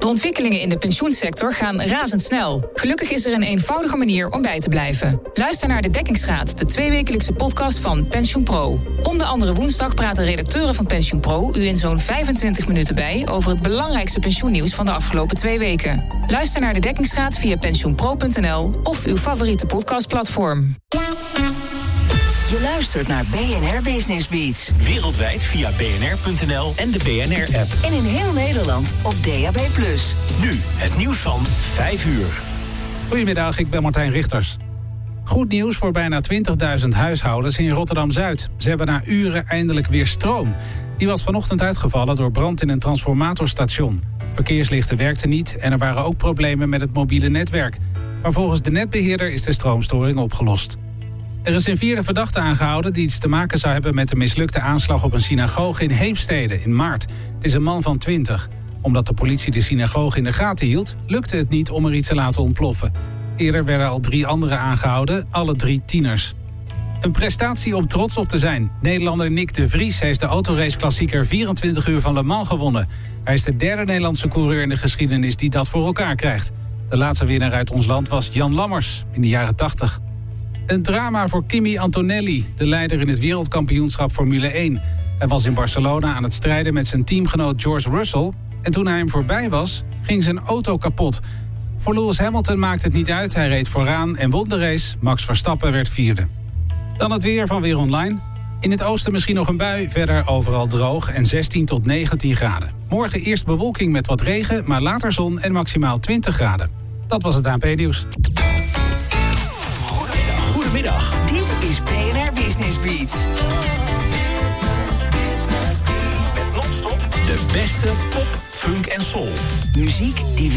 ontwikkelingen in de pensioensector gaan razendsnel. Gelukkig is er een eenvoudige manier om bij te blijven. Luister naar De Dekkingsgraad, de 2-wekelijkse podcast van PensioenPro. Om de andere woensdag praten redacteuren van PensioenPro u in zo'n 25 minuten bij over het belangrijkste pensioennieuws van de afgelopen 2 weken. Luister naar De Dekkingsgraad via pensioenpro.nl of uw favoriete podcastplatform. Je luistert naar BNR Business Beats. Wereldwijd via bnr.nl en de BNR-app. En in heel Nederland op DAB+. Nu het nieuws van 5 uur. Goedemiddag, ik ben Martijn Richters. Goed nieuws voor bijna 20.000 huishoudens in Rotterdam-Zuid. Ze hebben na uren eindelijk weer stroom. Die was vanochtend uitgevallen door brand in een transformatorstation. Verkeerslichten werkten niet en er waren ook problemen met het mobiele netwerk. Maar volgens de netbeheerder is de stroomstoring opgelost. Er is een 4e verdachte aangehouden die iets te maken zou hebben met de mislukte aanslag op een synagoge in Heemstede in maart. Het is een man van 20. Omdat de politie de synagoge in de gaten hield, lukte het niet om er iets te laten ontploffen. Eerder werden al 3 anderen aangehouden, alle 3 tieners. Een prestatie om trots op te zijn. Nederlander Nick de Vries heeft de autoraceklassieker 24 uur van Le Mans gewonnen. Hij is de 3e Nederlandse coureur in de geschiedenis die dat voor elkaar krijgt. De laatste winnaar uit ons land was Jan Lammers in de jaren 80. Een drama voor Kimi Antonelli, de leider in het wereldkampioenschap Formule 1. Hij was in Barcelona aan het strijden met zijn teamgenoot George Russell. En toen hij hem voorbij was, ging zijn auto kapot. Voor Lewis Hamilton maakt het niet uit. Hij reed vooraan en won de race. Max Verstappen werd 4e. Dan het weer van Weer Online. In het oosten misschien nog een bui, verder overal droog en 16 tot 19 graden. Morgen eerst bewolking met wat regen, maar later zon en maximaal 20 graden. Dat was het ANP-nieuws. Goedemiddag. Dit is BNR Business Beats. Met non-stop de beste pop, funk en soul. Muziek die